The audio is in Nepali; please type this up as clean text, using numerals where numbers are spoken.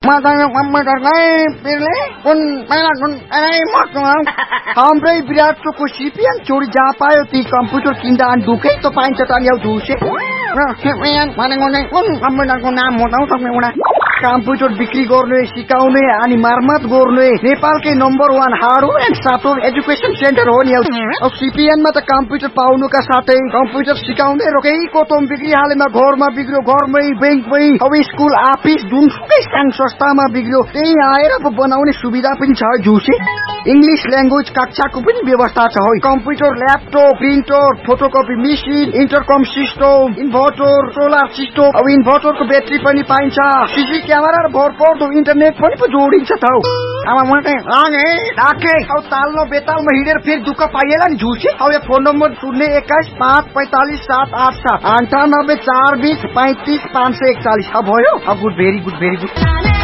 Matanya komputer lain pilih pun mainan pun हाम्रै विराटको सिपिएन चोरी जहाँ पायो ती कम्प्युटर किन्दा अनि दुखै त पाइन्छ त अनि झुसे भनेको नै कुन कम्प्युटरको नाम बताउ तपाईँ कम्प्युटर बिक्री गर्ने सिकाउने अनि मर्मत गर्ने नेपालकै number 1 hardware and software education centre हो नि अब सिपिएनमा त कम्प्युटर पाउनुका साथै कम्प्युटर सिकाउने रोकै कोतम बिक्री हालेमा घरमा बिग्रियो घरमै बैंकमै अब स्कुल अफिस जुनसुकै संघ संस्थामा बिग्रियो त्यही आएर बनाउने सुविधा पनि छ झुसे इंग्लिश ल्याङ्ग्वेज कक्षाको पनि व्यवस्था छ है computer laptop printer photocopy machine इन्टरकम system inverter solar system अब इन्भर्टरको ब्याट्री पनि पाइन्छ सीसी क्यामेरा र भरपर्दो इन्टरनेट पनि जोडिन्छ त अब मैले आगे डाके अब ताल्नो बेतालमा हिँडेर फेरि दुःख पाइएला नि झुसे अब यो फोन नम्बर 021545787 9842350541 अब भयो अब गुड भेरी गुड